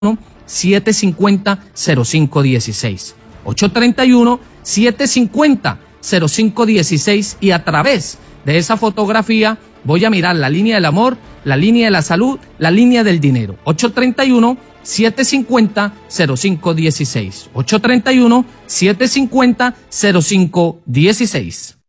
831-750-0516. 831-750-0516 y a través de esa fotografía voy a mirar la línea del amor, la línea de la salud, la línea del dinero. 831-750-0516. 831-750-0516.